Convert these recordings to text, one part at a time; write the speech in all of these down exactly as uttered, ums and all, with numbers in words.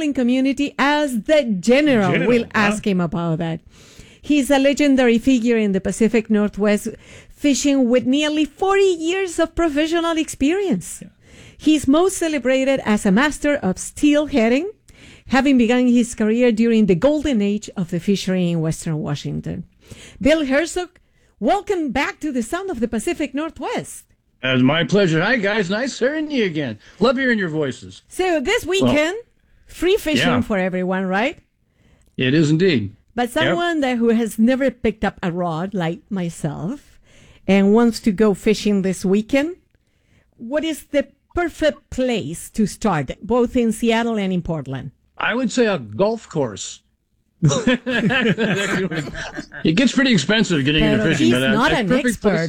snorkeling community as the general. General, We'll huh? ask him about that. He's a legendary figure in the Pacific Northwest, fishing with nearly forty years of professional experience. Yeah. He's most celebrated as a master of steelheading, having begun his career during the golden age of the fishery in Western Washington. Bill Herzog, welcome back to the Sound of the Pacific Northwest. It's my pleasure. Hi, guys. Nice hearing you again. Love hearing your voices. So this weekend, well, free fishing yeah. for everyone, right? It is indeed. But someone yep. that who has never picked up a rod, like myself, and wants to go fishing this weekend, what is the perfect place to start, both in Seattle and in Portland? I would say a golf course. It gets pretty expensive getting into fishing. He's but not a, an expert.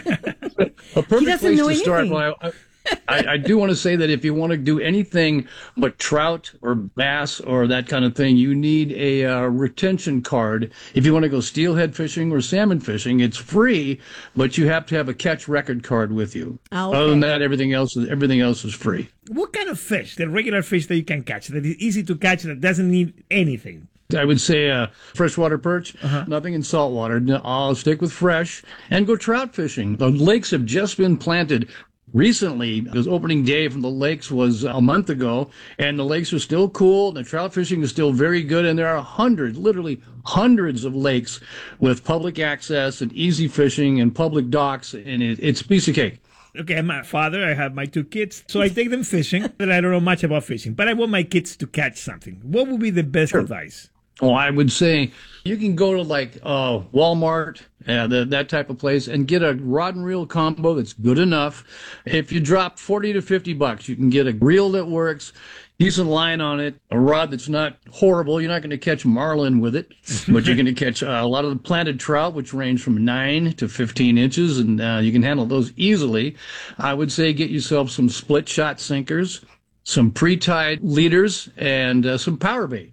A perfect place to start. Well, I, I, I do want to say that if you want to do anything but trout or bass or that kind of thing, you need a uh, retention card. If you want to go steelhead fishing or salmon fishing, it's free, but you have to have a catch record card with you. Okay. Other than that, everything else is everything else is free. What kind of fish? The regular fish that you can catch, that is easy to catch, that doesn't need anything? I would say uh, freshwater perch, uh-huh. nothing in saltwater. I'll stick with fresh and go trout fishing. The lakes have just been planted recently, because opening day from the lakes was a month ago, and the lakes are still cool, and the trout fishing is still very good, and there are hundreds, literally hundreds of lakes with public access and easy fishing and public docks, and it, it's a piece of cake. Okay, I'm a father. I have my two kids, so I take them fishing, but I don't know much about fishing, but I want my kids to catch something. What would be the best Sure. advice? Well, I would say you can go to like uh, Walmart, uh, the, that type of place, and get a rod and reel combo that's good enough. If you drop forty to fifty bucks, you can get a reel that works, decent line on it, a rod that's not horrible. You're not going to catch marlin with it, but you're going to catch uh, a lot of the planted trout, which range from nine to fifteen inches, and uh, you can handle those easily. I would say get yourself some split shot sinkers, some pre-tied leaders, and uh, some power bait.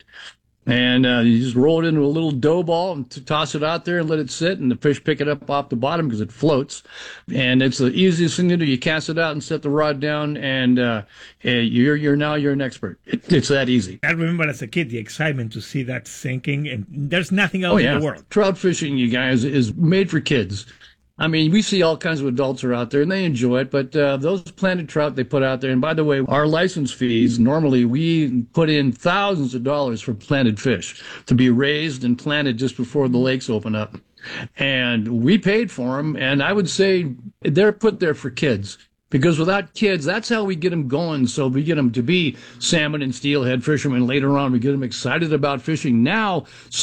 And uh, you just roll it into a little dough ball and t- toss it out there and let it sit, and the fish pick it up off the bottom because it floats. And it's the easiest thing to do. You cast it out and set the rod down, and uh, you're you're now you're an expert. It, it's that easy. I remember as a kid the excitement to see that sinking, and there's nothing else oh, yeah. in the world. Trout fishing, you guys, is made for kids. I mean, we see all kinds of adults are out there, and they enjoy it, but uh, those planted trout they put out there, and by the way, our license fees, normally we put in thousands of dollars for planted fish to be raised and planted just before the lakes open up. And we paid for them, and I would say they're put there for kids. Because without kids, that's how we get them going. So we get them to be salmon and steelhead fishermen. Later on, we get them excited about fishing now.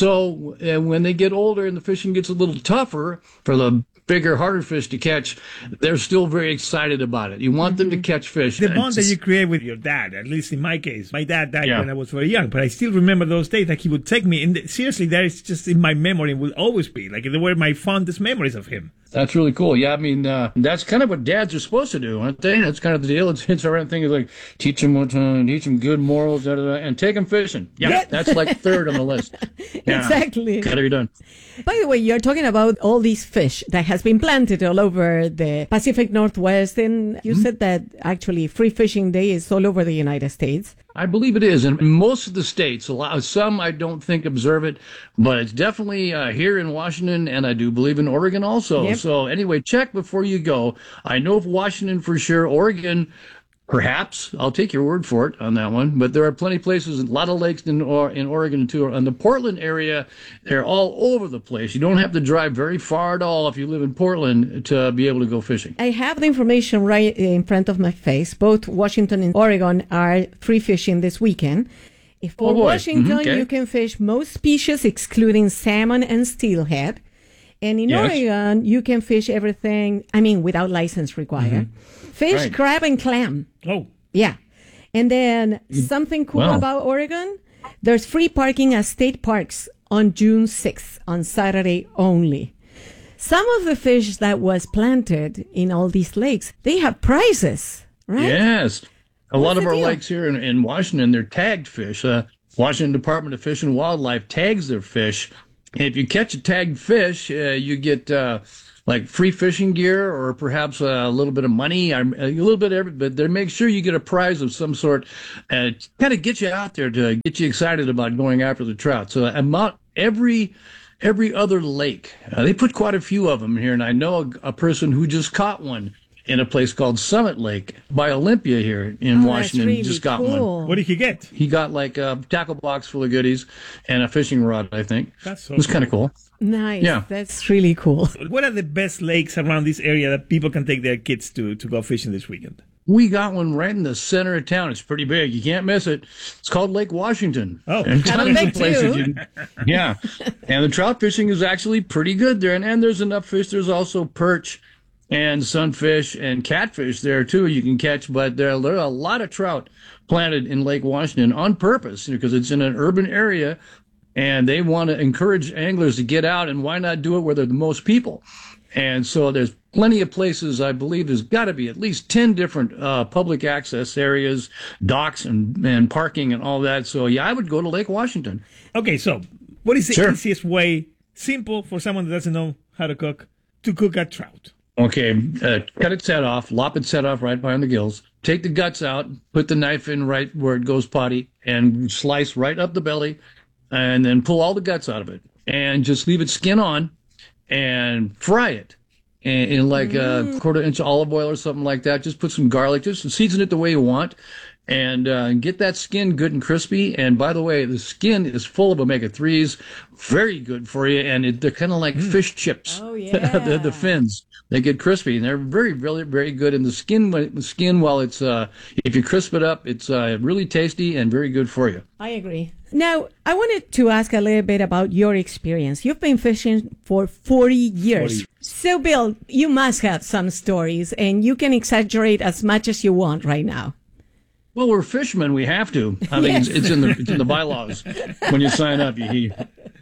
So uh, when they get older and the fishing gets a little tougher for the bigger, harder fish to catch, they're still very excited about it. You want them to catch fish. The bond that you create with your dad, at least in my case. My dad died Yeah. when I was very young, but I still remember those days that he would take me. And seriously, that is just in my memory, will always be. Like, they were my fondest memories of him. That's really cool. Yeah, I mean, uh, that's kind of what dads are supposed to do, aren't they? That's kind of the deal. It's, it's our thing is like, teach them what to, teach them good morals, da, da, da, and take them fishing. Yeah, Yeah. that's like third on the list. Yeah. Exactly. Gotta be done. By the way, you're talking about all these fish that has been planted all over the Pacific Northwest, and you mm-hmm. said that actually Free Fishing Day is all over the United States. I believe it is. And most of the states, a lot, some I don't think observe it, but it's definitely uh, here in Washington, and I do believe in Oregon also. Yep. So anyway, check before you go. I know of Washington for sure. Oregon, perhaps. I'll take your word for it on that one. But there are plenty of places, a lot of lakes in, or, in Oregon too. In the Portland area, they're all over the place. You don't have to drive very far at all if you live in Portland to be able to go fishing. I have the information right in front of my face. Both Washington and Oregon are free fishing this weekend. If for Oh, boy. Washington, Mhm, okay. you can fish most species, excluding salmon and steelhead. And in Yes. Oregon, you can fish everything, I mean, without license required. Fish, Right. crab, and clam. Oh, Yeah. And then something cool Wow. about Oregon, there's free parking at state parks on June sixth, on Saturday only. Some of the fish that was planted in all these lakes, they have prizes, right? Yes. A lot What's of the our deal? lakes here in, in Washington, they're tagged fish. Uh, Washington Department of Fish and Wildlife tags their fish. And if you catch a tagged fish, uh, you get uh, like free fishing gear or perhaps a little bit of money, a little bit of every, but they make sure you get a prize of some sort, and uh, kind of get you out there to get you excited about going after the trout. So about every every other lake, uh, they put quite a few of them here, and I know a, a person who just caught one in a place called Summit Lake by Olympia here in Oh, Washington. that's really Just got cool. one. What did he get? He got like a tackle box full of goodies and a fishing rod, I think. That's so it was kind of cool. Nice. Yeah. That's really cool. What are the best lakes around this area that people can take their kids to to go fishing this weekend? We got one right in the center of town. It's pretty big. You can't miss it. It's called Lake Washington. Oh. And Kind of tons big, of places too. you- yeah. And the trout fishing is actually pretty good there. And, and there's enough fish. There's also perch and sunfish and catfish there too you can catch, but there, there are a lot of trout planted in Lake Washington on purpose, because it's in an urban area and they want to encourage anglers to get out, and why not do it where there are the most people? And so there's plenty of places. I believe there's got to be at least ten different uh, public access areas, docks and, and parking and all that. So yeah, I would go to Lake Washington. Okay, so what is the Sure. easiest way, simple for someone that doesn't know how to cook, to cook a trout? Okay, uh, cut its head off, lop its head off right behind the gills, take the guts out, put the knife in right where it goes potty, and slice right up the belly, and then pull all the guts out of it, and just leave it skin on, and fry it in, in like a quarter inch olive oil or something like that. Just put some garlic, just season it the way you want, and uh, get that skin good and crispy. And by the way, the skin is full of omega threes, very good for you, and it, they're kind of like fish chips. Oh, yeah. the, the fins. They get crispy, and they're very, really, very good. And the skin, when- the skin, while it's, uh, if you crisp it up, it's uh, really tasty and very good for you. I agree. Now, I wanted to ask a little bit about your experience. You've been fishing for forty years. forty. So, Bill, you must have some stories, and you can exaggerate as much as you want right now. Well, we're fishermen. We have to. I mean, Yes. it's, it's in the it's in the bylaws when you sign up. You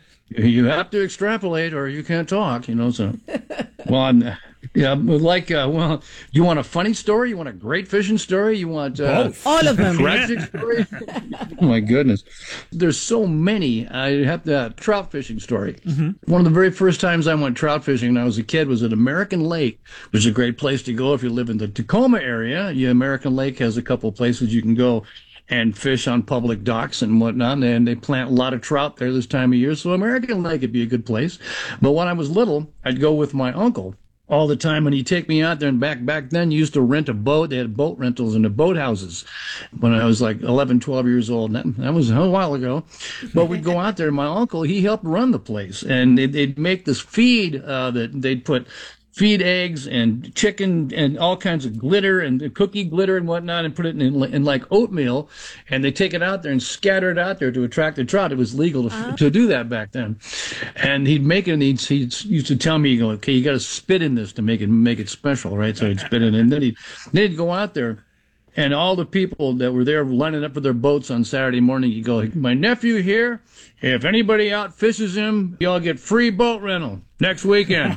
you have to extrapolate, or you can't talk. You know. So, well, I'm, yeah, like, uh, well, you want a funny story? You want a great fishing story? You want uh, Both. All of them. tragic story? Oh my goodness, there's so many. I have the uh, trout fishing story. One of the very first times I went trout fishing when I was a kid was at American Lake, which is a great place to go if you live in the Tacoma area. Yeah, American Lake has a couple of places you can go and fish on public docks and whatnot, and they plant a lot of trout there this time of year, so American Lake would be a good place. But when I was little, I'd go with my uncle all the time, and he'd take me out there. And back back then, you used to rent a boat. They had boat rentals in the boat houses when I was like eleven, twelve years old. That, that was a while ago. But we'd go out there, and my uncle, he helped run the place, and they'd, they'd make this feed uh, that they'd put feed eggs and chicken and all kinds of glitter and cookie glitter and whatnot, and put it in, in like oatmeal, and they take it out there and scatter it out there to attract the trout. It was legal to, uh-huh. to do that back then. And he'd make it, and he'd, he used to tell me, you go, okay, you got to spit in this to make it make it special, right? So he'd spit in it, and then he'd, then he'd go out there, and all the people that were there lining up for their boats on Saturday morning, you go, my nephew here, if anybody out fishes him, y'all get free boat rental next weekend.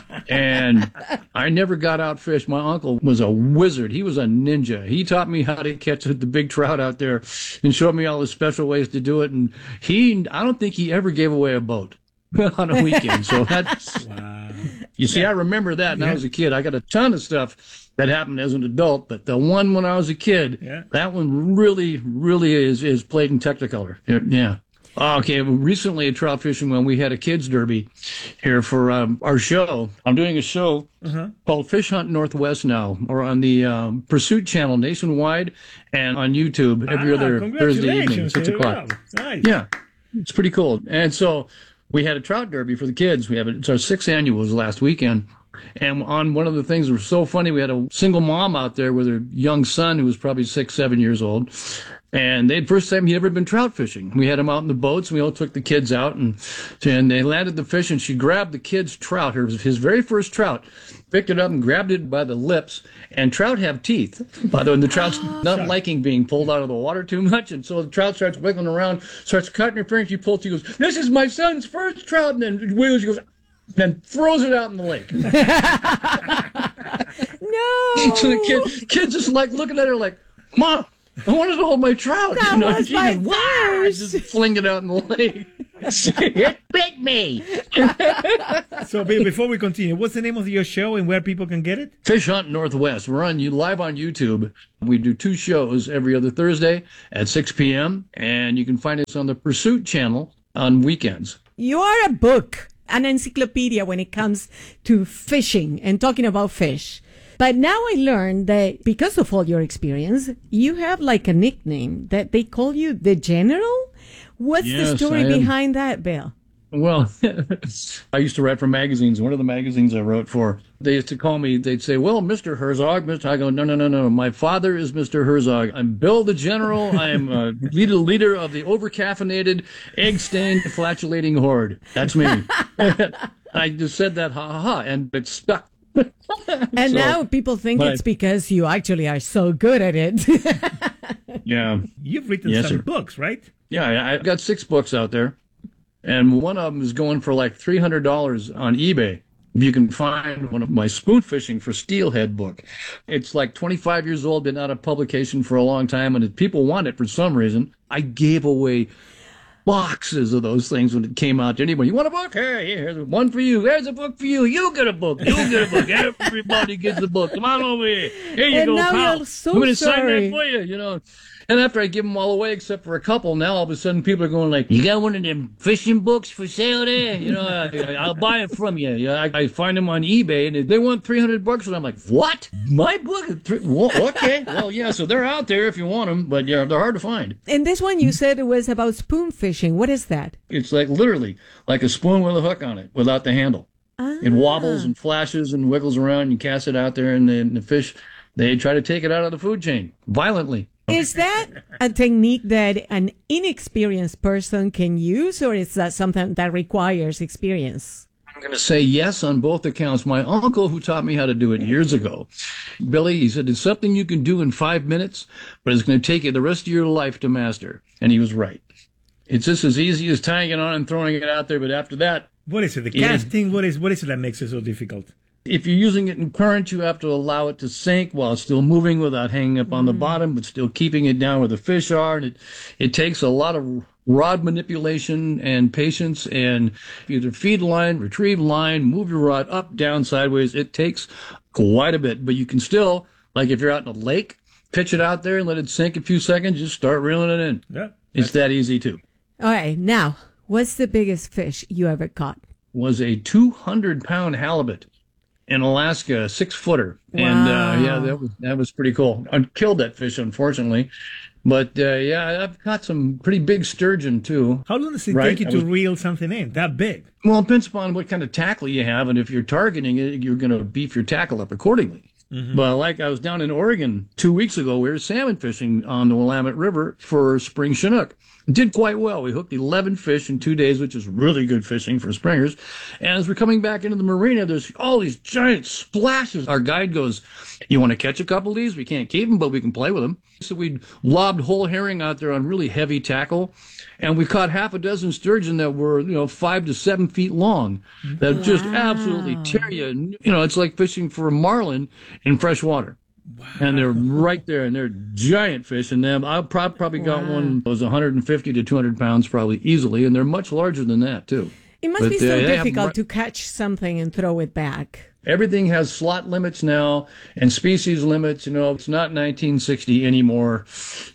And I never got out fished. My uncle was a wizard. He was a ninja. He taught me how to catch the big trout out there and showed me all the special ways to do it. And he, I don't think he ever gave away a boat on a weekend. So that's, wow. You see, yeah. I remember that when yeah. I was a kid. I got a ton of stuff that happened as an adult, but the one when I was a kid, yeah. that one really, really is, is played in Technicolor. Yeah. Okay, recently at trout fishing, when we had a kids derby here for um, our show, I'm doing a show uh-huh. called Fish Hunt Northwest now, or on the um, Pursuit Channel nationwide and on YouTube every ah, other Thursday evening, six o'clock. Nice. Yeah, it's pretty cool. And so we had a trout derby for the kids. We have it, it's our sixth annual, it was last weekend. And on one of the things that was so funny, we had a single mom out there with her young son who was probably six, seven years old. And they first time he'd ever been trout fishing. We had him out in the boats, and we all took the kids out, and and they landed the fish, and she grabbed the kid's trout, her, his very first trout, picked it up and grabbed it by the lips. And trout have teeth, by the way, and the trout's not liking being pulled out of the water too much, and so the trout starts wiggling around, starts cutting her finger. She pulls, she goes, "This is my son's first trout," and then wiggles, she goes, then throws it out in the lake. No. So the kid, kid just like looking at her like, "Mom, I wanted to hold my trout." That you know, was she my just, wow, just fling it out in the lake. It bit me. So be- before we continue, what's the name of your show and where people can get it? Fish Hunt Northwest. We're on you live on YouTube. We do two shows every other Thursday at six p.m. and you can find us on the Pursuit channel on weekends. You are a book, an encyclopedia when it comes to fishing and talking about fish. But now I learned that because of all your experience, you have like a nickname that they call you the General. What's Yes, the story I am. behind that, Bill? Well, I used to write for magazines. One of the magazines I wrote for, they used to call me, they'd say, well, Mister Herzog, Mister I go, no, no, no, no. My father is Mister Herzog. I'm Bill the General. I'm a leader, leader of the over-caffeinated, egg-stained, flatulating horde. That's me. I just said that, ha, ha, ha, and it stuck. And So, now people think but- it's because you actually are so good at it. Yeah. You've written Yes, some sir. books, right? Yeah, I- I've got six books out there, and one of them is going for like three hundred dollars on eBay. If you can find one of my spoon fishing for steelhead book. It's like twenty-five years old, been out of publication for a long time, and if people want it for some reason, I gave away boxes of those things when it came out to anybody. You want a book? Hey, here's one for you. There's a book for you. You get a book. You get a book. Everybody gets a book. Come on over here. Here you And go, now pal. you're so I'm going to sign sorry. that for you, you know. And after I give them all away, except for a couple, now all of a sudden people are going like, you got one of them fishing books for sale there? You know, I, I'll buy it from you. You know, I, I find them on eBay, and they want three hundred bucks, and I'm like, what? My book? Three, wha- okay. Well, yeah, so they're out there if you want them, but yeah, they're hard to find. And this one you said it was about spoon fishing. What is that? It's like literally like a spoon with a hook on it without the handle. It wobbles and flashes and wiggles around. You cast it out there, and the, the fish, they try to take it out of the food chain violently. Is that a technique that an inexperienced person can use, or is that something that requires experience? I'm going to say yes on both accounts. My uncle, who taught me how to do it years ago, Billy, he said, it's something you can do in five minutes, but it's going to take you the rest of your life to master. And he was right. It's just as easy as tying it on and throwing it out there, but after that, What is it? The Yeah. casting? What is what is it that makes it so difficult? if you're using it in current, you have to allow it to sink while it's still moving without hanging up on the bottom, but still keeping it down where the fish are. And it, it takes a lot of rod manipulation and patience, and either feed line, retrieve line, move your rod up, down, sideways. It takes quite a bit, but you can still, like if you're out in a lake, pitch it out there and let it sink a few seconds, just start reeling it in. Yeah. It's that easy too. All right, now, what's the biggest fish you ever caught? Was a two hundred pound halibut in Alaska, a six footer. And, uh, yeah, that was, that was pretty cool. I killed that fish, unfortunately. But, uh, yeah, I've caught some pretty big sturgeon too. How long does it Right, take you I to was- reel something in that big? Well, it depends upon what kind of tackle you have. And if you're targeting it, you're going to beef your tackle up accordingly. But like I was down in Oregon two weeks ago, we were salmon fishing on the Willamette River for spring Chinook. Did quite well. We hooked eleven fish in two days, which is really good fishing for springers. And as we're coming back into the marina, there's all these giant splashes. Our guide goes, you want to catch a couple of these? We can't keep them, but we can play with them. So we lobbed whole herring out there on really heavy tackle. And we caught half a dozen sturgeon that were, you know, five to seven feet long that just absolutely tear you. You know, it's like fishing for a marlin in fresh water. Wow. And they're right there, and they're giant fish. And them, I prob- probably got Wow. one that was one hundred fifty to two hundred pounds probably easily, and they're much larger than that too. It must But, be uh, so they have difficult ri- to catch something and throw it back. Everything has slot limits now and species limits. You know, it's not nineteen sixty anymore.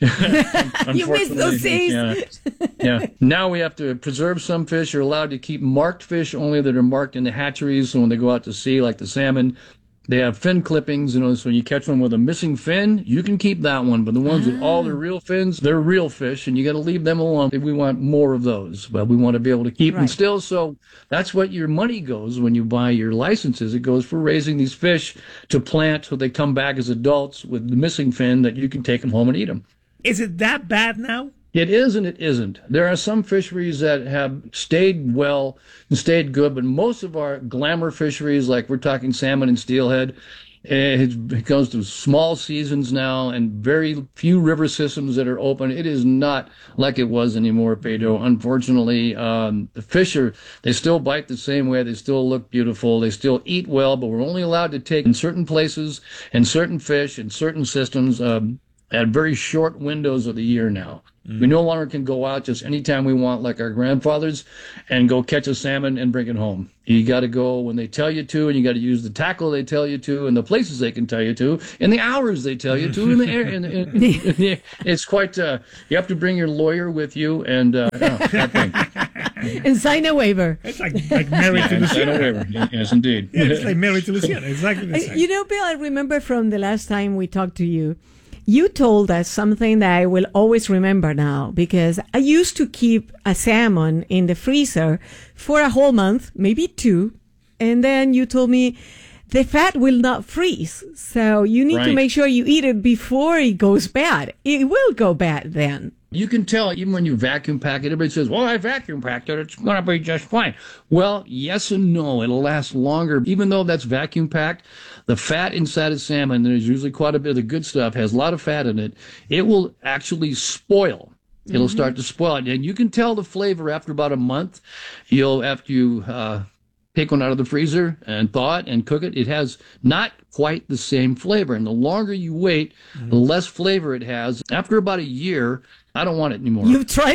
You missed those days. Yeah. yeah. Now we have to preserve some fish. You're allowed to keep marked fish only that are marked in the hatcheries. So when they go out to sea, like the salmon, they have fin clippings. You know, so when you catch one with a missing fin, you can keep that one. But the ones with all the real fins, they're real fish, and you got to leave them alone. We want more of those, but we want to be able to keep them Right. still. So that's what your money goes when you buy your licenses. It goes for raising these fish to plant so they come back as adults with the missing fin that you can take them home and eat them. Is it that bad now? It is and it isn't. There are some fisheries that have stayed well and stayed good, but most of our glamour fisheries, like we're talking salmon and steelhead, eh, it goes to small seasons now and very few river systems that are open. It is not like it was anymore, Pedro. Unfortunately, um, the fish are, they still bite the same way. They still look beautiful. They still eat well, but we're only allowed to take in certain places and certain fish and certain systems, um, at very short windows of the year now. Mm. We no longer can go out just anytime we want, like our grandfathers, and go catch a salmon and bring it home. You got to go when they tell you to, and you got to use the tackle they tell you to, and the places they can tell you to, and the hours they tell you to. In the air, in the, in, in the, it's quite. Uh, you have to bring your lawyer with you, and uh, oh, that thing. And sign a waiver. It's like, like married to Sign a Luciana. waiver. Yes, indeed. Yeah, it's like married to Luciana. Exactly the same. You know, Bill, I remember from the last time we talked to you, you told us something that I will always remember now, because I used to keep a salmon in the freezer for a whole month, maybe two. And then you told me the fat will not freeze. So you need Right. to make sure you eat it before it goes bad. It will go bad then. You can tell even when you vacuum pack it, everybody says, well, I vacuum packed it, it's going to be just fine. Well, yes and no. It'll last longer. Even though that's vacuum packed, the fat inside of salmon, there's usually quite a bit of the good stuff, has a lot of fat in it. It will actually spoil. It'll mm-hmm. start to spoil. And you can tell the flavor after about a month. You'll, after you uh, take one out of the freezer and thaw it and cook it, it has not quite the same flavor. And the longer you wait, mm-hmm. the less flavor it has. After about a year, I don't want it anymore. You've tried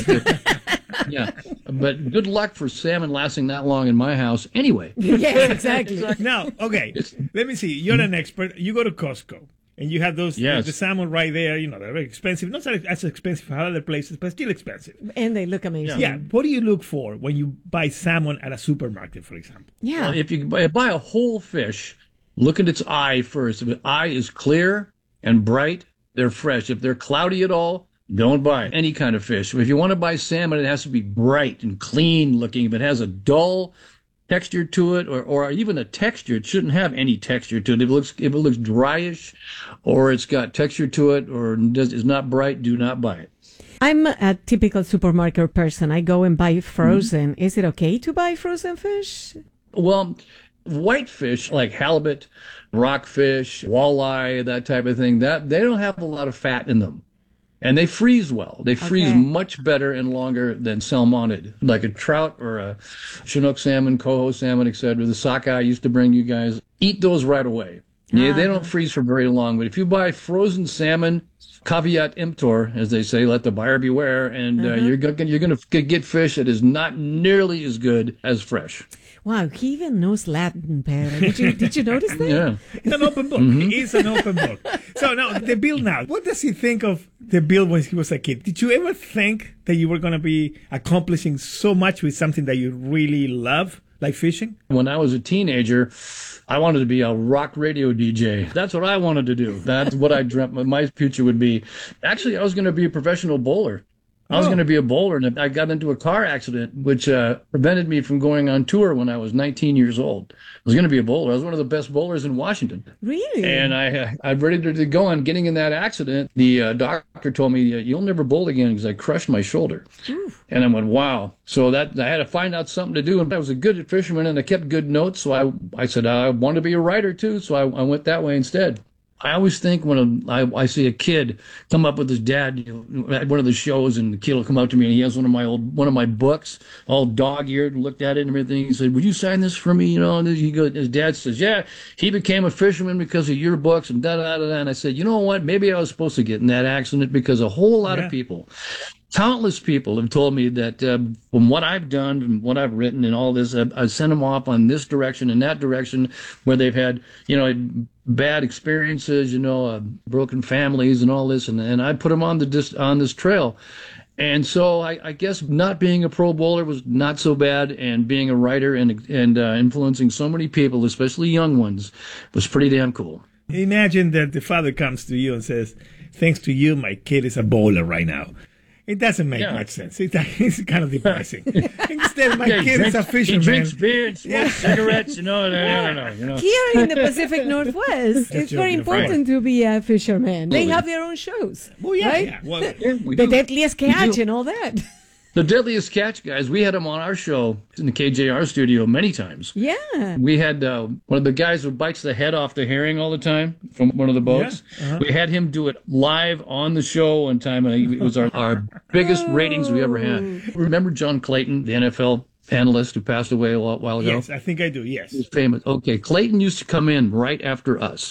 that? Yeah. But good luck for salmon lasting that long in my house anyway. Yeah, exactly. Now, okay, let me see. You're an expert. You go to Costco, and you have those Yes. the salmon right there. You know, they're very expensive. Not as expensive as other places, but still expensive. And they look amazing. Yeah. What do you look for when you buy salmon at a supermarket, for example? Yeah. Well, if you buy buy a whole fish, look at its eye first. If the eye is clear and bright, they're fresh. If they're cloudy at all, don't buy any kind of fish. If you want to buy salmon, it has to be bright and clean looking. If it has a dull texture to it, or, or even a texture, it shouldn't have any texture to it. If it looks if it looks dryish, or it's got texture to it, or does, is not bright, do not buy it. I'm a typical supermarket person. I go and buy frozen. Mm-hmm. Is it okay to buy frozen fish? Well, white fish like halibut, rockfish, walleye, that type of thing, that they don't have a lot of fat in them. And they freeze well. They freeze Okay. much better and longer than salmonid, like a trout or a Chinook salmon, coho salmon, et cetera. The sockeye I used to bring you guys. Eat those right away. Yeah, they don't freeze for very long. But if you buy frozen salmon, caveat emptor, as they say, let the buyer beware, and uh, you're going you're going to get fish that is not nearly as good as fresh. Wow, he even knows Latin, Pedro. Did you, did you notice that? Yeah. It's an open book. Mm-hmm. It's an open book. So now, the Bill now, what does he think of the Bill when he was a kid? Did you ever think that you were going to be accomplishing so much with something that you really love, like fishing? When I was a teenager, I wanted to be a rock radio D J. That's what I wanted to do. That's what I dreamt my future would be. Actually, I was going to be a professional bowler. I was Oh. going to be a bowler, and I got into a car accident, which uh, prevented me from going on tour when I was nineteen years old. I was going to be a bowler. I was one of the best bowlers in Washington. Really? And I, I'm ready to go. And getting in that accident, the uh, doctor told me, you'll never bowl again because I crushed my shoulder. Oof. And I went, wow. So that I had to find out something to do. And I was a good fisherman, and I kept good notes. So I, I said, I want to be a writer, too. So I, I went that way instead. I always think when a, I, I see a kid come up with his dad, you know, at one of the shows, and the kid will come up to me and he has one of my old one of my books, all dog-eared, and looked at it and everything. He said, "Would you sign this for me?" You know, and he goes, his dad says, "Yeah, he became a fisherman because of your books," and da da da da. And I said, "You know what? Maybe I was supposed to get in that accident because a whole lot Yeah. of people." Countless people have told me that uh, from what I've done and what I've written and all this, I've, I've sent them off on this direction and that direction where they've had, you know, bad experiences, you know, uh, broken families and all this, and, and I put them on the dis- on this trail. And so I, I guess not being a pro bowler was not so bad, and being a writer and and uh, influencing so many people, especially young ones, was pretty damn cool. Imagine that the father comes to you and says, "Thanks to you, my kid is a bowler right now." It doesn't make Yeah. much sense. It, it's kind of depressing. Instead, my Yeah, he kid drinks, is a fisherman. He drinks beer and smokes Yeah. cigarettes, you know, no, no, no, you know. Here in the Pacific Northwest, it's very joking, of course. important to be a fisherman. They Absolutely. have their own shows. Well, yeah, right? yeah. Well, Yeah, we The do. deadliest We catch do. and all that. The Deadliest Catch guys, we had them on our show in the K J R studio many times. Yeah. We had uh, one of the guys who bites the head off the herring all the time from one of the boats. Yeah, uh-huh. We had him do it live on the show one time, and it was our, our biggest ratings we ever had. Remember John Clayton, the N F L analyst who passed away a lot- while ago? yes, I think I do. Yes. He was famous. Okay, Clayton used to come in right after us.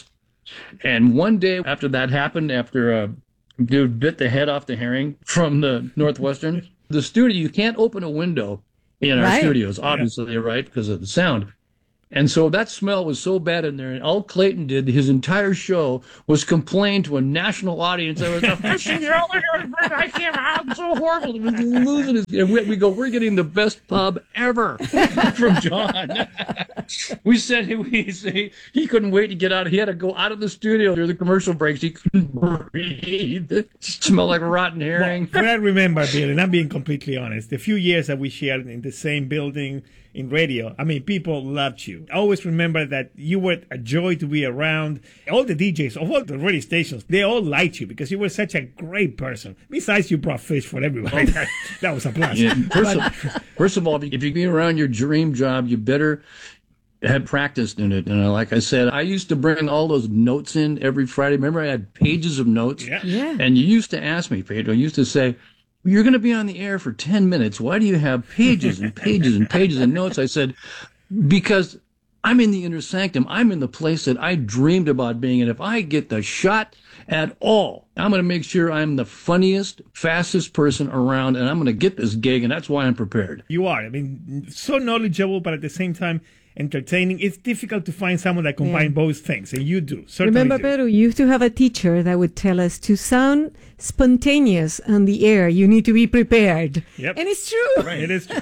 And one day after that happened, after a dude bit the head off the herring from the Northwestern, the studio, you can't open a window in our Right. studios, obviously, yeah. right, because of the sound. And so that smell was so bad in there, and all Clayton did, his entire show, was complain to a national audience. There was a fishing elevator, I can't, I'm so horrible. He was losing his, and we, we go, we're getting the best pub ever from John. We said he, we say he couldn't wait to get out. He had to go out of the studio during the commercial breaks. He couldn't breathe. It smelled like rotten herring. Well, what I remember, Bill, and I'm being completely honest, the few years that we shared in the same building in radio, I mean, people loved you. I always remember that you were a joy to be around. All the D Js of all the radio stations, they all liked you because you were such a great person. Besides, you brought fish for everybody. That, that was a plus. Yeah, first, of, first of all, if you be around your dream job, you better have practiced in it. And like I said, I used to bring all those notes in every Friday. Remember, I had pages of notes. Yeah. Yeah. And you used to ask me, Pedro, you used to say, you're going to be on the air for ten minutes. Why do you have pages and pages and pages of notes? I said, because I'm in the inner sanctum. I'm in the place that I dreamed about being. And if I get the shot at all, I'm going to make sure I'm the funniest, fastest person around, and I'm going to get this gig, and that's why I'm prepared. You are. I mean, so knowledgeable, but at the same time, entertaining. It's difficult to find someone that combines Yeah. both things, and you do. Certainly Remember, do. Pedro, you used to have a teacher that would tell us to sound spontaneous on the air. You need to be prepared. Yep. And it's true. Right, it is true.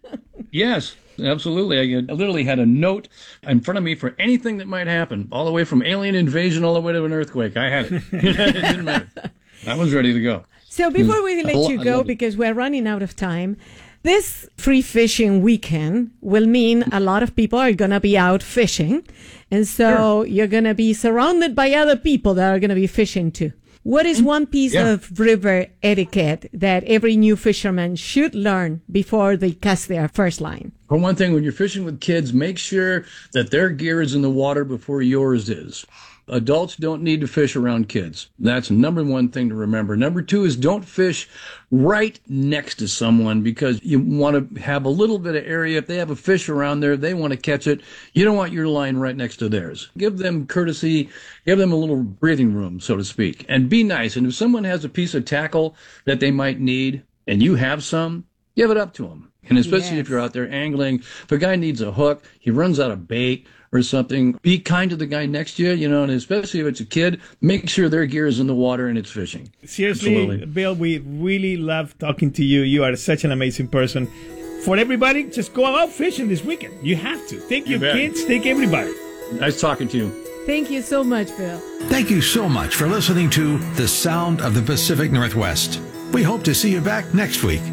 Yes, absolutely. I I literally had a note in front of me for anything that might happen, all the way from alien invasion all the way to an earthquake. I had it. It didn't matter. I was ready to go. So before we I let lo- you I go, love it. because we're running out of time, this free fishing weekend will mean a lot of people are going to be out fishing. And so you're going to be surrounded by other people that are going to be fishing too. What is one piece Yeah. of river etiquette that every new fisherman should learn before they cast their first line? For one thing, when you're fishing with kids, make sure that their gear is in the water before yours is. Adults don't need to fish around kids. That's number one thing to remember. Number two is don't fish right next to someone because you want to have a little bit of area. If they have a fish around there, they want to catch it. You don't want your line right next to theirs. Give them courtesy. Give them a little breathing room, so to speak. And be nice. And if someone has a piece of tackle that they might need and you have some, give it up to them. And especially Yes. if you're out there angling, if a guy needs a hook, he runs out of bait or something, be kind to the guy next to you, you know, and especially if it's a kid, make sure their gear is in the water and it's fishing. Seriously, Absolutely. Bill, we really love talking to you. You are such an amazing person. For everybody, just go out fishing this weekend. You have to. Take your bet. kids, take everybody. Nice talking to you. Thank you so much, Bill. Thank you so much for listening to The Sound of the Pacific Northwest. We hope to see you back next week.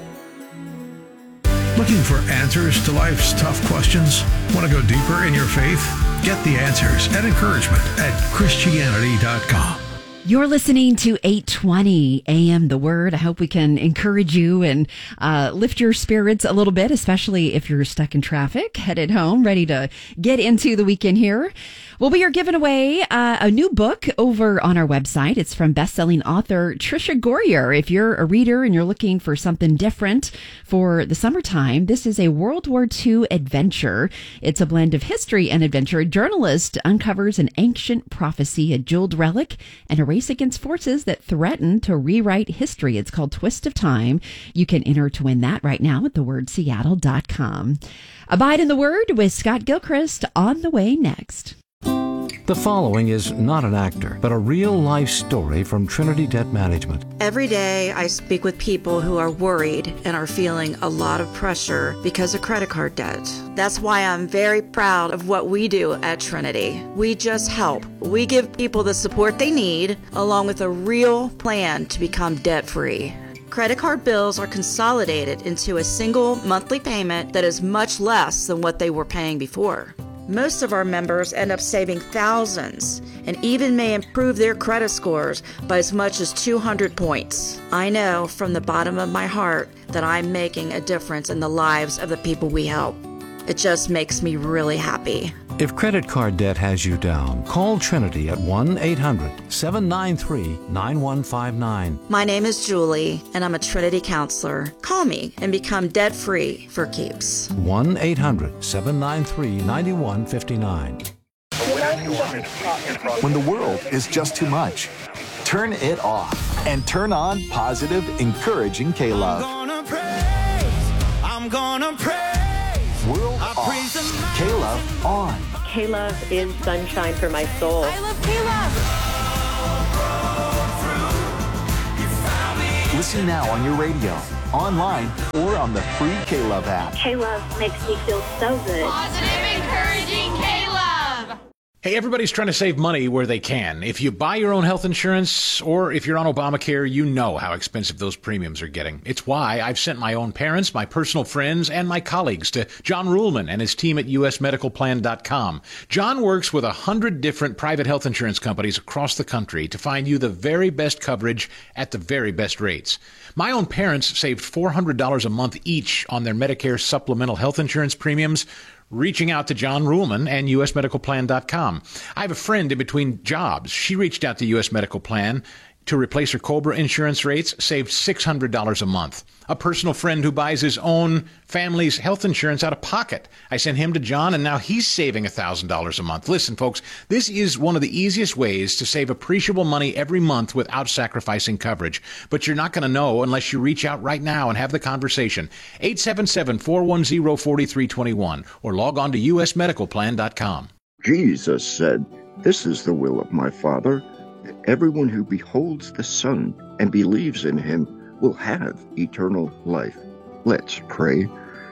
Looking for answers to life's tough questions? Want to go deeper in your faith? Get the answers and encouragement at Christianity dot com. You're listening to eight twenty A M The Word. I hope we can encourage you and uh, lift your spirits a little bit, especially if you're stuck in traffic, headed home, ready to get into the weekend here. Well, we are giving away uh, a new book over on our website. It's from best-selling author Tricia Goyer. If you're a reader and you're looking for something different for the summertime, this is a World War Two adventure. It's a blend of history and adventure. A journalist uncovers an ancient prophecy, a jeweled relic, and a race against forces that threaten to rewrite history. It's called Twist of Time. You can enter to win that right now at the word seattle dot com. Abide in the Word with Scott Gilchrist on the way next. The following is not an actor, but a real-life story from Trinity Debt Management. Every day I speak with people who are worried and are feeling a lot of pressure because of credit card debt. That's why I'm very proud of what we do at Trinity. We just help. We give people the support they need, along with a real plan to become debt-free. Credit card bills are consolidated into a single monthly payment that is much less than what they were paying before. Most of our members end up saving thousands and even may improve their credit scores by as much as two hundred points. I know from the bottom of my heart that I'm making a difference in the lives of the people we help. It just makes me really happy. If credit card debt has you down, call Trinity at one eight hundred seven nine three nine one five nine. My name is Julie, and I'm a Trinity counselor. Call me and become debt-free for keeps. one eight hundred seven nine three nine one five nine. When the world is just too much, turn it off and turn on positive, encouraging K-Love. I'm gonna praise, I'm gonna praise. World I off, praise the K-Love on. K-Love is sunshine for my soul. I love K-Love. Listen now on your radio, online, or on the free K-Love app. K-Love makes me feel so good. Positive, encouraging K-Love. Hey, everybody's trying to save money where they can. If you buy your own health insurance or if you're on Obamacare, you know how expensive those premiums are getting. It's why I've sent my own parents, my personal friends, and my colleagues to John Ruhlman and his team at U S medical plan dot com. John works with a hundred different private health insurance companies across the country to find you the very best coverage at the very best rates. My own parents saved four hundred dollars a month each on their Medicare supplemental health insurance premiums, reaching out to John Ruhlman and U S medical plan dot com. I have a friend in between jobs. She reached out to U S Medical Plan to replace her COBRA insurance rates, saved six hundred dollars a month. A personal friend who buys his own family's health insurance out of pocket. I sent him to John, and now he's saving one thousand dollars a month. Listen, folks, this is one of the easiest ways to save appreciable money every month without sacrificing coverage. But you're not going to know unless you reach out right now and have the conversation. eight seven seven, four one zero, four three two one or log on to U S medical plan dot com. Jesus said, "This is the will of my Father, that everyone who beholds the Son and believes in him will have eternal life." Let's pray.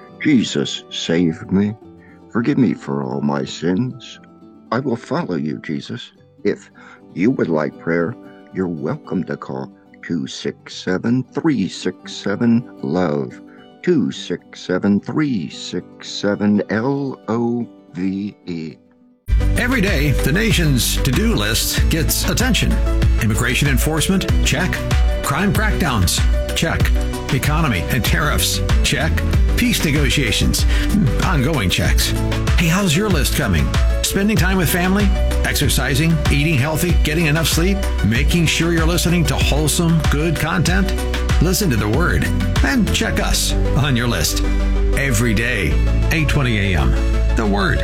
Jesus, save me. Forgive me for all my sins. I will follow you, Jesus. If you would like prayer, you're welcome to call two six seven, three six seven, LOVE, two six seven, three six seven, L O V E. Every day, the nation's to-do list gets attention. Immigration enforcement? Check. Crime crackdowns? Check. Economy and tariffs? Check. Peace negotiations? Ongoing checks. Hey, how's your list coming? Spending time with family? Exercising? Eating healthy? Getting enough sleep? Making sure you're listening to wholesome, good content? Listen to the Word and check us on your list. Every day, eight twenty a.m. The Word.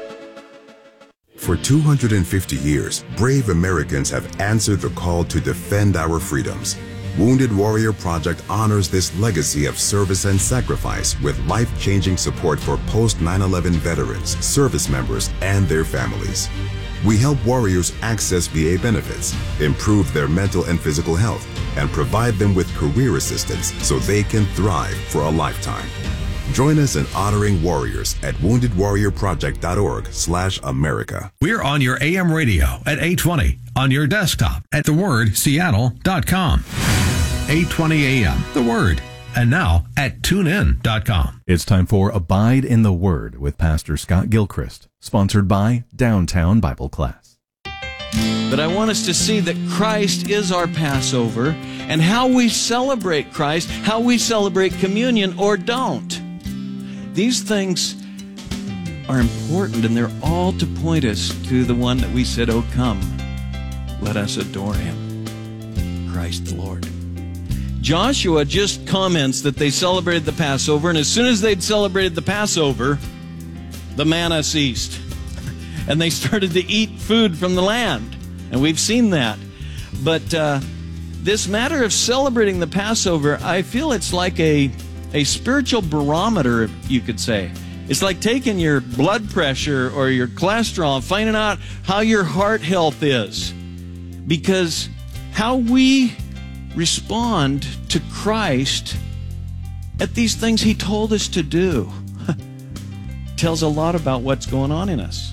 For two hundred fifty years, brave Americans have answered the call to defend our freedoms. Wounded Warrior Project honors this legacy of service and sacrifice with life-changing support for post nine eleven veterans, service members, and their families. We help warriors access V A benefits, improve their mental and physical health, and provide them with career assistance so they can thrive for a lifetime. Join us in honoring warriors at wounded warrior project dot org slash America. We're on your A M radio at eight twenty, on your desktop at the word seattle dot com. eight twenty a.m. The Word. And now at tune in dot com. It's time for Abide in the Word with Pastor Scott Gilchrist, sponsored by Downtown Bible Class. But I want us to see that Christ is our Passover, and how we celebrate Christ, how we celebrate communion or don't. These things are important, and they're all to point us to the one that we said, "Oh, come, let us adore him, Christ the Lord." Joshua just comments that they celebrated the Passover, and as soon as they'd celebrated the Passover, the manna ceased, and they started to eat food from the land, and we've seen that. But uh, this matter of celebrating the Passover, I feel it's like a a spiritual barometer, you could say. It's like taking your blood pressure or your cholesterol and finding out how your heart health is. Because how we respond to Christ at these things he told us to do tells a lot about what's going on in us.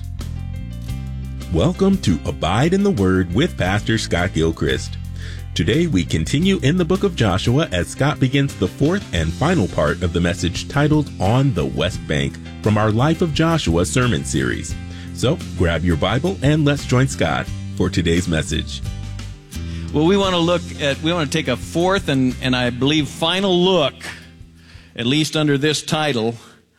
Welcome to Abide in the Word with Pastor Scott Gilchrist. Today we continue in the book of Joshua as Scott begins the fourth and final part of the message titled On the West Bank from our Life of Joshua sermon series. So grab your Bible and let's join Scott for today's message. Well, we want to look at, we want to take a fourth and, and I believe final look, at least under this title.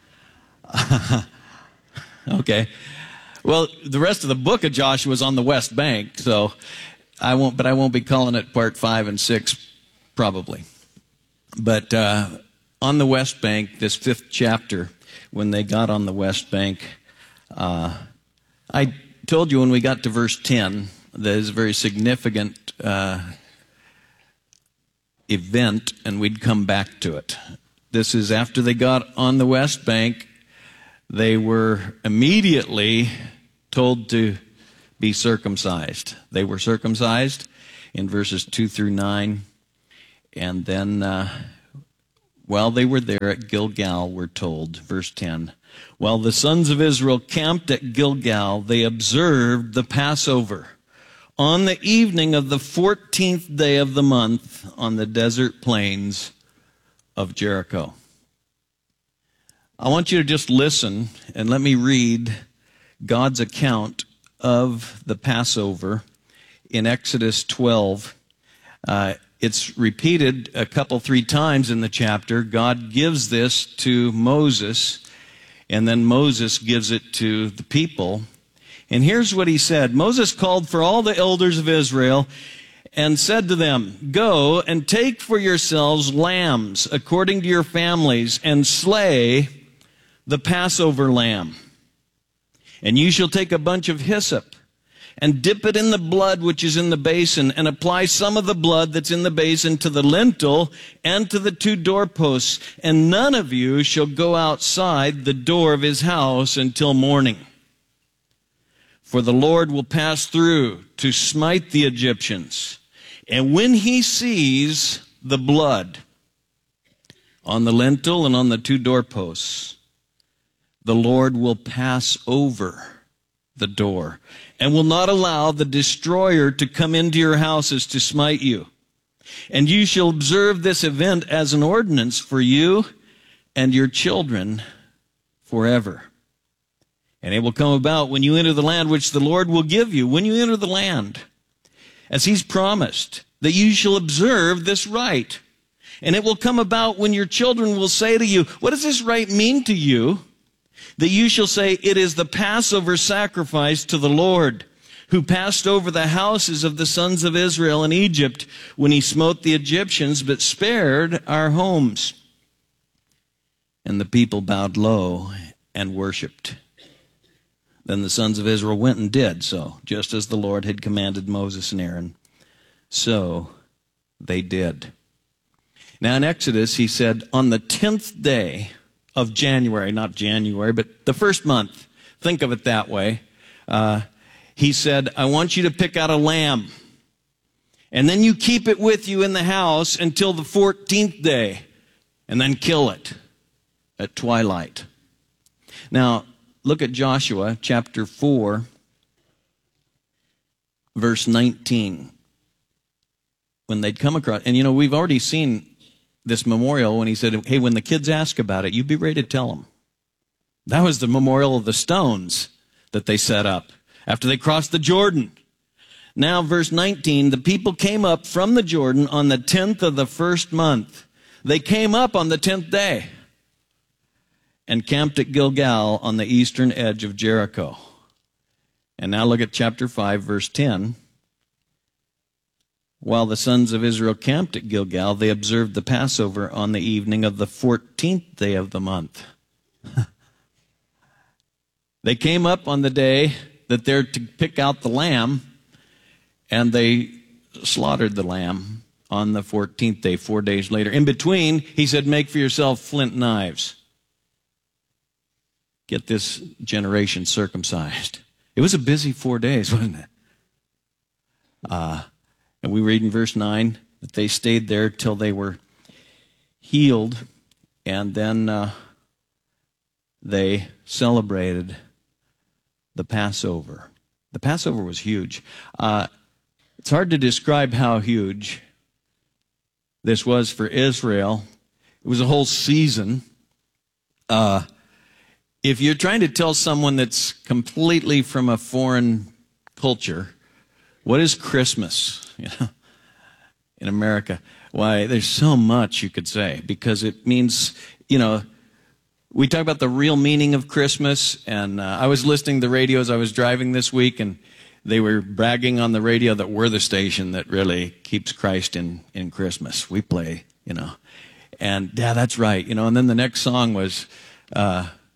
Okay. Well, the rest of the book of Joshua is on the West Bank, so I won't, but I won't be calling it part five and six, probably. But uh, on the West Bank, this fifth chapter, when they got on the West Bank, uh, I told you when we got to verse ten, that is a very significant uh, event, and we'd come back to it. This is after they got on the West Bank. They were immediately told to be circumcised. They were circumcised in verses two through nine. And then uh, while they were there at Gilgal, we're told, verse ten, while the sons of Israel camped at Gilgal, they observed the Passover on the evening of the fourteenth day of the month on the desert plains of Jericho. I want you to just listen and let me read God's account of the Passover in Exodus twelve. Uh, it's repeated a couple, three times in the chapter. God gives this to Moses, and then Moses gives it to the people. And here's what he said. Moses called for all the elders of Israel and said to them, go and take for yourselves lambs according to your families, and slay the Passover lamb. And you shall take a bunch of hyssop and dip it in the blood which is in the basin, and apply some of the blood that's in the basin to the lintel and to the two doorposts. And none of you shall go outside the door of his house until morning. For the Lord will pass through to smite the Egyptians. And when he sees the blood on the lintel and on the two doorposts, the Lord will pass over the door and will not allow the destroyer to come into your houses to smite you. And you shall observe this event as an ordinance for you and your children forever. And it will come about when you enter the land which the Lord will give you, when you enter the land, as he's promised, that you shall observe this rite. And it will come about when your children will say to you, what does this rite mean to you? That you shall say, it is the Passover sacrifice to the Lord, who passed over the houses of the sons of Israel in Egypt when he smote the Egyptians, but spared our homes. And the people bowed low and worshipped. Then the sons of Israel went and did so, just as the Lord had commanded Moses and Aaron. So they did. Now in Exodus, he said, on the tenth day of January, not January, but the first month, think of it that way, uh, he said, I want you to pick out a lamb, and then you keep it with you in the house until the fourteenth day, and then kill it at twilight. Now, look at Joshua chapter four, verse nineteen. When they'd come across, and you know, we've already seen this memorial when he said, hey, when the kids ask about it, you be ready to tell them. That was the memorial of the stones that they set up after they crossed the Jordan. Now, verse nineteen, the people came up from the Jordan on the tenth of the first month. They came up on the tenth day and camped at Gilgal on the eastern edge of Jericho. And now look at chapter five, verse ten. While the sons of Israel camped at Gilgal, they observed the Passover on the evening of the fourteenth day of the month. They came up on the day that they're to pick out the lamb, and they slaughtered the lamb on the fourteenth day, four days later. In between, he said, make for yourself flint knives. Get this generation circumcised. It was a busy four days, wasn't it? Uh, and we read in verse nine that they stayed there till they were healed, and then uh, they celebrated the Passover. The Passover was huge. Uh, it's hard to describe how huge this was for Israel. It was a whole season. Uh, if you're trying to tell someone that's completely from a foreign culture, what is Christmas, you know, in America? Why, there's so much you could say, because it means, you know, we talk about the real meaning of Christmas, and uh, I was listening to the radio as I was driving this week, and they were bragging on the radio that we're the station that really keeps Christ in, in Christmas. We play, you know, and yeah, that's right, you know, and then the next song was, uh,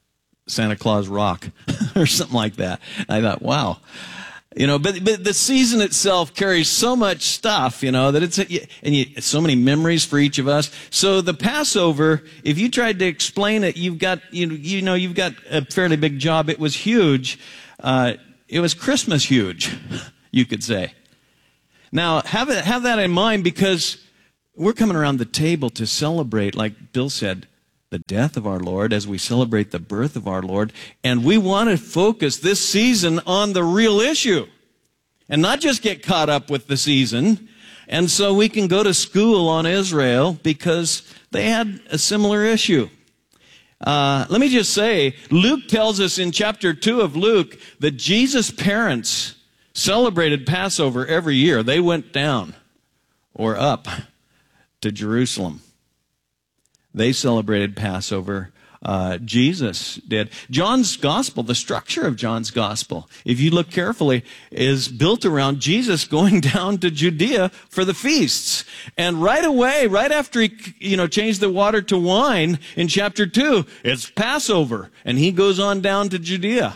Santa Claus rock or something like that. I thought, wow. You know, but but the season itself carries so much stuff, you know, that it's, a, and you, so many memories for each of us. So the Passover, if you tried to explain it, you've got, you know, you know you've got a fairly big job. It was huge. Uh, it was Christmas huge, you could say. Now, have it, have that in mind, because we're coming around the table to celebrate, like Bill said, the death of our Lord as we celebrate the birth of our Lord. And we want to focus this season on the real issue and not just get caught up with the season. And so we can go to school on Israel because they had a similar issue. Uh, let me just say, Luke tells us in chapter two of Luke that Jesus' parents celebrated Passover every year. They went down or up to Jerusalem. They celebrated Passover. Uh, Jesus did. John's gospel, the structure of John's gospel, if you look carefully, is built around Jesus going down to Judea for the feasts. And right away, right after he, you know, changed the water to wine in chapter two, it's Passover. And he goes on down to Judea.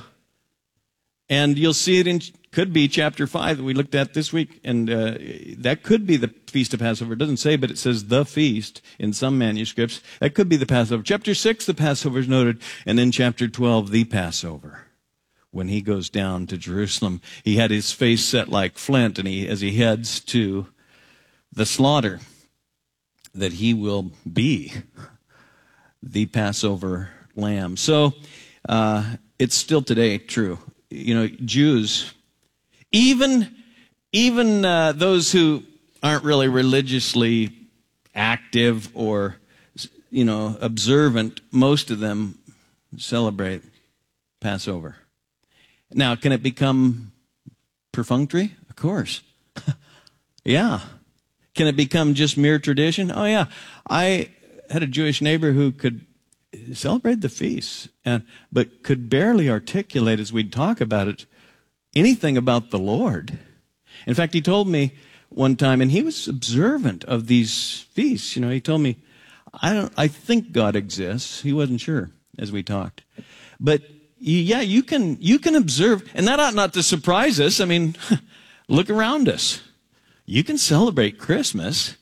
And you'll see it in, could be chapter five that we looked at this week. And uh, that could be the Feast of Passover. It doesn't say, but it says the feast in some manuscripts. That could be the Passover. Chapter six, the Passover is noted. And then chapter twelve, the Passover. When he goes down to Jerusalem, he had his face set like flint, and he, as he heads to the slaughter, that he will be the Passover lamb. So uh, it's still today true. You know, Jews, even even uh, those who aren't really religiously active or, you know, observant, most of them celebrate Passover. Now, can it become perfunctory? Of course. Yeah. Can it become just mere tradition? Oh, yeah. I had a Jewish neighbor who could celebrate the feasts, and but could barely articulate, as we'd talk about it, anything about the Lord. In fact, he told me one time, and he was observant of these feasts. You know, he told me, I don't, I think God exists. He wasn't sure as we talked. But yeah, you can, you can observe, and that ought not to surprise us. I mean, look around us. You can celebrate Christmas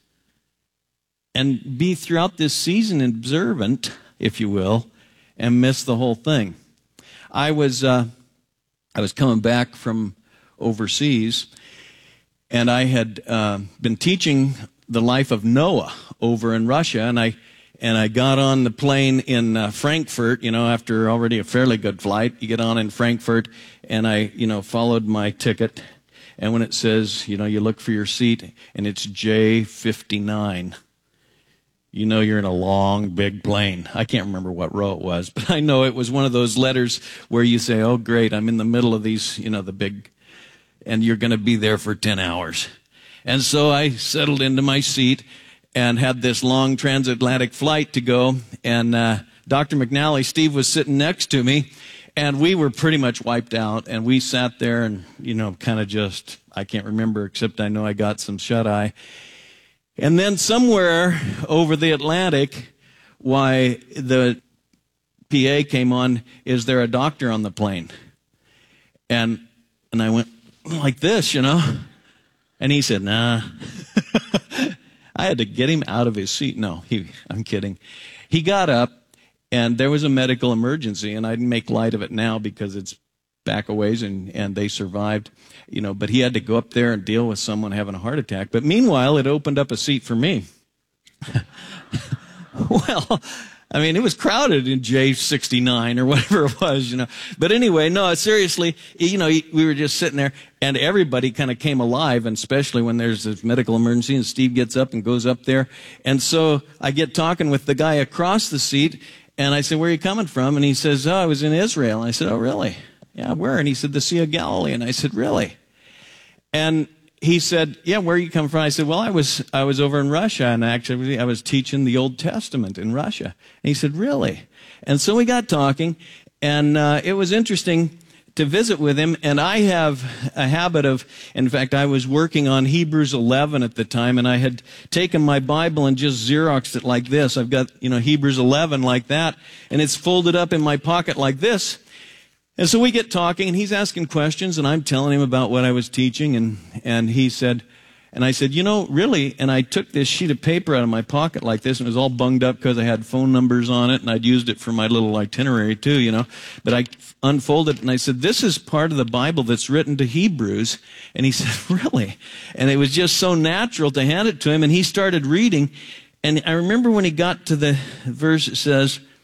and be throughout this season observant, if you will, and miss the whole thing. I was, uh, I was coming back from overseas, and I had uh, been teaching the life of Noah over in Russia, and I and I got on the plane in uh, Frankfurt. You know, after already a fairly good flight, you get on in Frankfurt, and I, you know, followed my ticket, and when it says, you know, you look for your seat, and it's J fifty-nine. You know you're in a long, big plane. I can't remember what row it was, but I know it was one of those letters where you say, oh, great, I'm in the middle of these, you know, the big, and you're going to be there for ten hours. And so I settled into my seat and had this long transatlantic flight to go, and uh, Doctor McNally, Steve, was sitting next to me, and we were pretty much wiped out, and we sat there and, you know, kind of just, I can't remember, except I know I got some shut-eye. And then somewhere over the Atlantic, why the P A came on, is there a doctor on the plane? And and I went like this, you know. And he said, nah. I had to get him out of his seat. No, he, I'm kidding. He got up, and there was a medical emergency, and I'd make light of it now because it's back a ways, and, and they survived, you know, but he had to go up there and deal with someone having a heart attack. But meanwhile, it opened up a seat for me. Well, I mean, it was crowded in J sixty-nine or whatever it was, you know. But anyway, no, seriously, you know, we were just sitting there, and everybody kind of came alive, and especially when there's a medical emergency, and Steve gets up and goes up there. And so I get talking with the guy across the seat, and I said, where are you coming from? And he says, oh, I was in Israel. And I said, oh, really? Yeah, where? And he said, the Sea of Galilee. And I said, really? And he said, yeah, where are you coming from? I said, well, I was I was over in Russia, and actually I was teaching the Old Testament in Russia. And he said, really? And so we got talking, and uh, it was interesting to visit with him, and I have a habit of, in fact, I was working on Hebrews eleven at the time, and I had taken my Bible and just Xeroxed it like this. I've got, you know, Hebrews eleven like that, and it's folded up in my pocket like this. And so we get talking, and he's asking questions, and I'm telling him about what I was teaching, and, and he said, and I said, you know, really, and I took this sheet of paper out of my pocket like this, and it was all bunged up because I had phone numbers on it, and I'd used it for my little itinerary too, you know. But I unfolded it, and I said, this is part of the Bible that's written to Hebrews. And he said, really? And it was just so natural to hand it to him, and he started reading. And I remember when he got to the verse, it says,